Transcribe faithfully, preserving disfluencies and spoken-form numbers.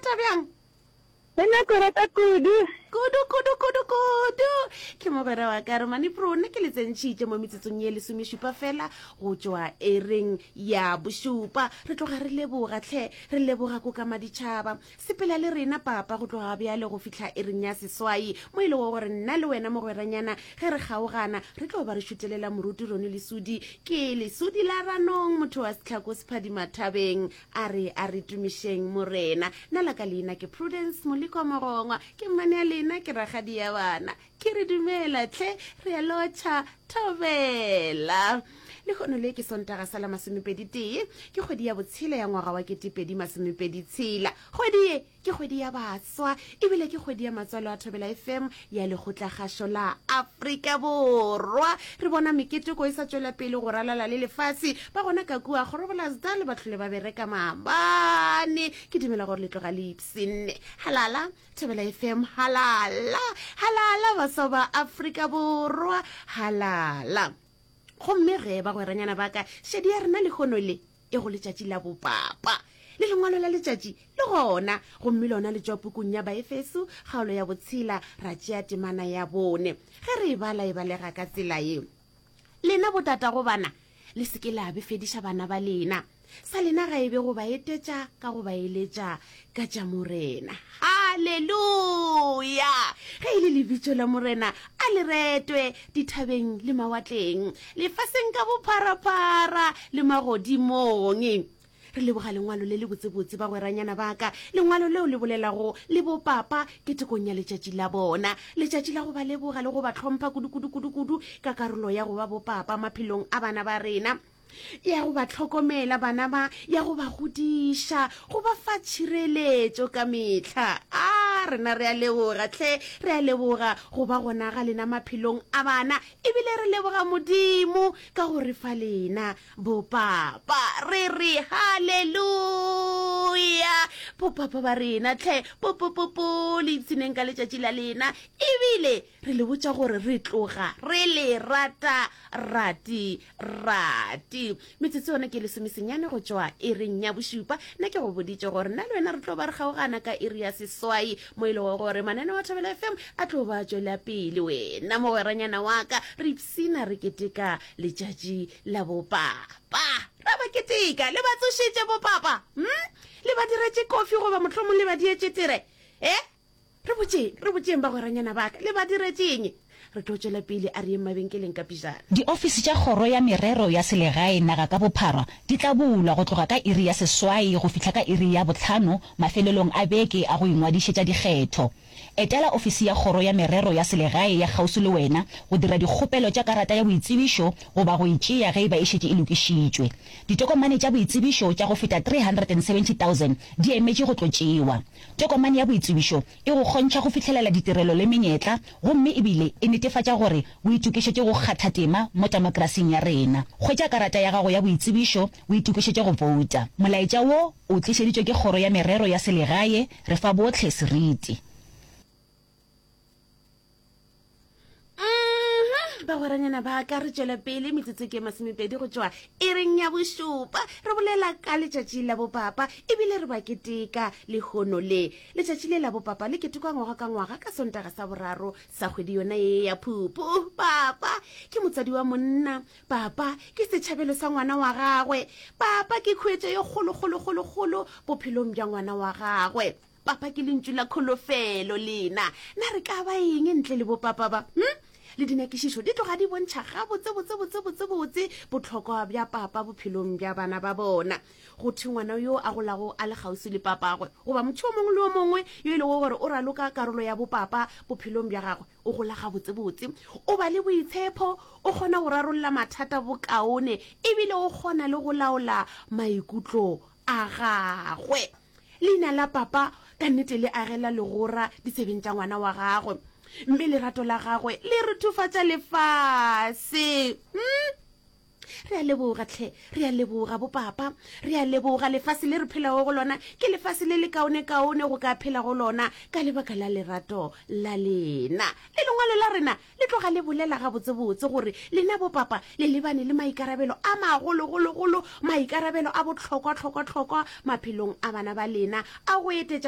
rata bjang? Nna ke rata kudu. Kudu, kudu, kudu, kudu. Ke mogwera wa ka re mane prone ke letsentšhitše mo metsetsong ye lesomešupa fela go tšwa ereng ya bošupa. Re tloga re leboga tlhe, re leboga ko ka maditšhaba. Sepela le rena papa go tloga bjale go fihla ereng ya seswai. Mo ile go gore nna le wena mogweranyana ge re kgaogana re tlo ba re šutelela moruti rone lesudi. Ke lesudi la ranong motho wa setlhako sephadimathabeng a re a re tumišeng morena. Nna la ka leina ke Prudence Moliko Mogongwa ke mmane ya lena ke ragadi ya bana ke re dumela tle re a lotšha thobela le kgono le ke sontaga sala masomepedi tee ke kgwedi ya botshela ya ngwaga wa ketepedi masomepedi tshela. Kgwedi ye ke kgwedi ya baswa ebile ke kgwedi ya matswalo a Thobela F M ya lekgotlakgašo la Afrika Borwa. Re bona meketeko e sa tšwela pele go ralala le lefase ba gona ka kua kgorobolasda le batlhole ba bereka maabane. Ke dumela gore le tloga le ipsenne halala Thobela F M halala halala baswa ba Afrika Borwa halala. Gomme ge ba gweranyana ba ka šedi ya rena le kgono le e go letšatši la bopapa le lengwalo la letšatši le gona gomme lona le tšwa pukung ya baefeso kgaolo ya botshela ra tšea temana ya bone ge re e bala e balega ka tsela ye. Lena botata go bana le seke la befediša bana ba lena sa lena ga ebe go ba etetša ka go ba eletša ka tša morena. Halleluja! Ge ile lebitšo la morena a le retwe dithabeng le mawatleng lefaseng ka bopharapara le magodimong. Re leboga lengwalo le le botsebotse ba gweranyana ba ka lengwalo leo le bolelago le bopapa ke tekong ya letšatši la bona letšatši la go ba leboga le go ba tlhompha kudu-kudu-kudu ka karolo ya go ba bopapa maphelong a bana ba rena ya go ba tlhokomela bana ba ya go ba godiša go ba fa tšhireletšo ka metlha. A rena re a leboga tlhe re a leboga go ba gona ga lena maphelong a bana ebile re leboga modimo ka go re fa lena bopapa re re halleluja. Bopapa ba rena tlhe popopopo le ipshineng ka letšatši la lena ebile re le botša gore re tloga re le rata rati rati. Metsotso yone ke lesomesenyane go tšwa ereng ya bošupa nna ke go boditše gore nna le wena re tlo ba re kgaogana ka iri ya seswai mo ile go gore manane wa Thobela F M a tlo ba tšwela pele wena mogweranyana wa ka re ipsina re keteka letšatši la bopapa ra ba keteka le ba tsošitše bopapa hm? Le ba diretše kofi goba mohlomong le ba dietše tere eh? Re botšeng re botšeng ba gweranyana ba ka le ba diretšeng re tlo tšwela pele a re eng mabenkeleng ka pijana. Diofisi tša kgoro ya merero ya selegae naga ka bophara di tla bulwa go tloga ka iri ya seswai go fihla ka iri ya botlhano mafelelong a beke a go ingwadišetša dikgetho. Etela ofisi ya kgoro ya merero ya selegae ya kgausi le wena go dira dikgopelo tša karata ya boitsebišo goba go itšea ge e ba e šetše e lokišitšwe. Ditokomane tša boitsebišo tša go feta three hundred seventy thousand di emetše go tlo tšewa. Tokomane ya boitsebišo e go kgontšha go fitlhelela ditirelo le menyetla gomme ebile e netefatša gore o itukišetše go kgatha tema mo demokrasing ya rena. Hwetša karata ya gago ya boitsebišo o itukišetše go vouta. Molaetša wo o tlišeditšwe ke kgoro ya merero ya selegae re fa botlhe seriti. Ba gweranyana ba ka re tšwela pele metsotso ke masomepedi go tšwa ereng ya bošupa re bolela ka letšatši la bopapa ebile re ba keteka le kgono le letšatši le la bopapa le ketekwa ngwaga ka ngwaga ka sontaga sa boraro sa kgwedi yona ye ya Phupu. Papa ke motsadi wa monna, papa ke setšhabelo sa ngwana wa gagwe, papa ke khuetšo yo kgolo-kgolo-kgolo-kgolo bophelong bja ngwana wa gagwe, papa ke lentšu la kholofelo lena na re ka ba eng ntle le bopapa ba hm? Le dinakišišo di tloga di bontšha ga botsebotsebotsebotsebotse botlhokwa bja papa bophelong bja bana ba bona. Go the ngwana yo a golago a le kgausi le papagwe goba motho o mongwe le o mongwe yo e lego gore o raloka karolo ya bopapa bophelong bja gagwe o gola ga botsebotse, o ba le boitshepo, o kgona go rarolla mathata bokaone ebile o kgona le go laola maikutlo a gagwe. Leina la papa ka nnete le agela legora ditsebeng tša ngwana wa gagwe mme lerato la gagwe le re thufatša lefase hm? Re a leboga tlhe re a leboga bopapa re a leboga lefase le re phelago go lona ke lefase le le kaone-kaone go ka phela go lona ka lebaka la lerato la lena. Le lengwalo la rena le tloga le bolela ga botsebotse gore lena bopapa le lebane le maikarabelo a magolo-golo-golo maikarabelo a botlhokwa-tlhokwa-tlhokwa maphelong a bana ba lena a go etetša